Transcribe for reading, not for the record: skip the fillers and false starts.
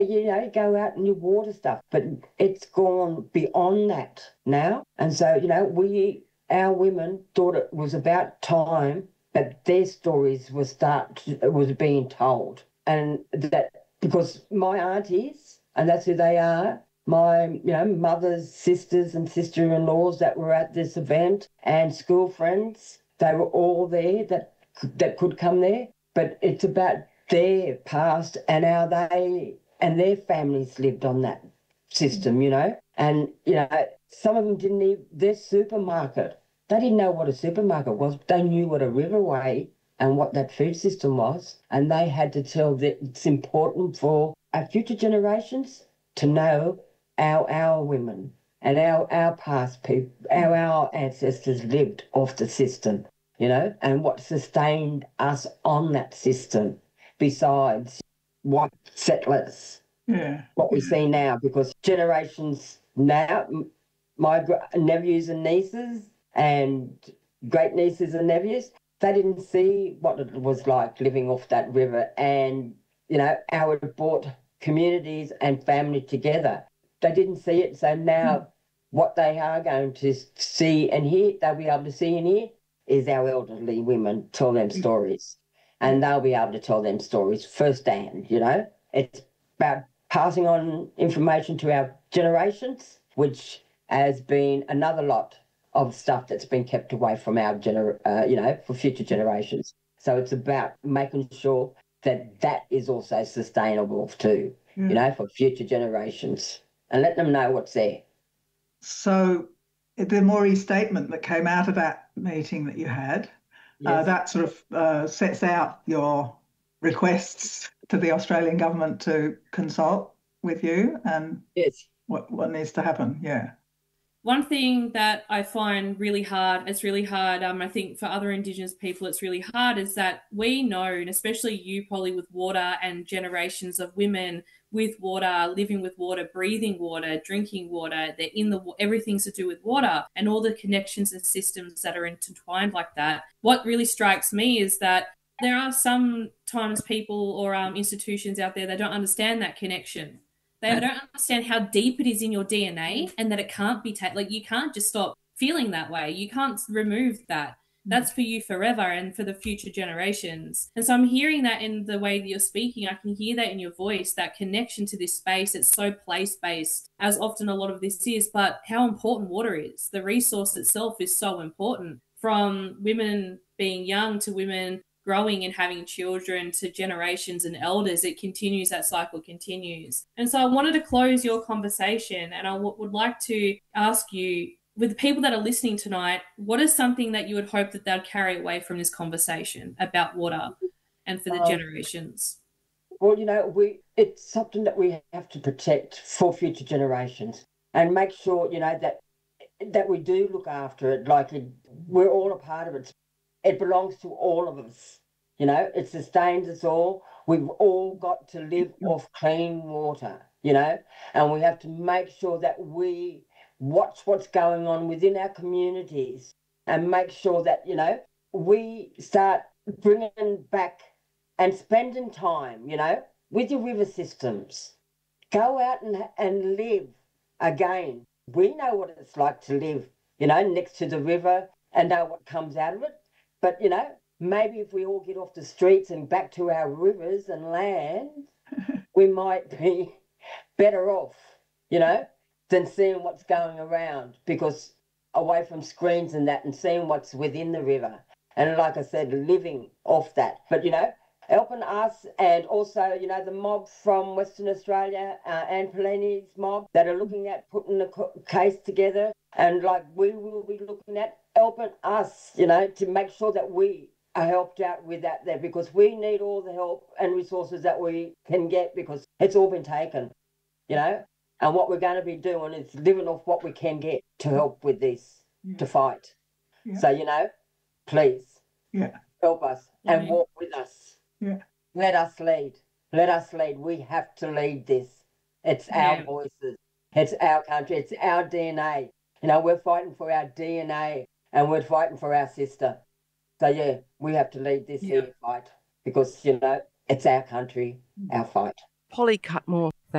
you go out and you water stuff, but it's gone beyond that now. And so, our women thought it was about time that their stories was being told. And that because my aunties, and that's who they are, my mother's sisters and sister-in-laws that were at this event and school friends, they were all there that could come there. But it's about their past and how they and their families lived on that system, And, some of them didn't even, their supermarket, they didn't know what a supermarket was. They knew what a riverway and what that food system was. And they had to tell that it's important for our future generations to know our women and our past people, our ancestors lived off the system, and what sustained us on that system besides white settlers. Yeah. What we see now, because generations now, my nephews and nieces and great nieces and nephews, they didn't see what it was like living off that river and, how it brought communities and family together. They didn't see it. So now what they are going to see and hear, they'll be able to see and hear, is our elderly women tell them stories. And they'll be able to tell them stories firsthand, It's about passing on information to our generations, which has been another lot of stuff that's been kept away from our for future generations. So it's about making sure that is also sustainable too, for future generations, and let them know what's there. So the Moree statement that came out of that meeting that you had, Yes. that sort of sets out your requests to the Australian government to consult with you and Yes. what needs to happen. Yeah. One thing that I find really hard, I think for other Indigenous people it's really hard, is that we know, and especially you, Polly, with water and generations of women with water, living with water, breathing water, drinking water, they're in everything's to do with water and all the connections and systems that are intertwined like that. What really strikes me is that there are sometimes people or institutions out there that don't understand that connection. They don't understand how deep it is in your DNA and that it can't be you can't just stop feeling that way. You can't remove that. That's for you forever and for the future generations. And so I'm hearing that in the way that you're speaking. I can hear that in your voice, that connection to this space. It's so place-based, as often a lot of this is, but how important water is. The resource itself is so important, from women being young to women growing and having children to generations and elders. That cycle continues. And so I wanted to close your conversation, and I would like to ask you, with the people that are listening tonight, what is something that you would hope that they'd carry away from this conversation about water and for the generations? Well, it's something that we have to protect for future generations and make sure, that we do look after it. We're all a part of it. It belongs to all of us. It sustains us all. We've all got to live off clean water, and we have to make sure that we watch what's going on within our communities and make sure that, we start bringing back and spending time, with your river systems. Go out and live again. We know what it's like to live, next to the river and know what comes out of it. But, maybe if we all get off the streets and back to our rivers and land, we might be better off, than seeing what's going around, because away from screens and that and seeing what's within the river. And like I said, living off that. But, helping us and also, the mob from Western Australia, Anne Pelini's mob, that are looking at putting a case together, and we will be looking at helping us, to make sure that we are helped out with that there, because we need all the help and resources that we can get, because it's all been taken, and what we're going to be doing is living off what we can get to help with this, to fight. Yeah. So, please help us and walk with us. Yeah. Let us lead. Let us lead. We have to lead this. It's our voices. It's our country. It's our DNA. We're fighting for our DNA and we're fighting for our sister. So, we have to lead this here fight, because, it's our country, our fight. Polly Cutmore,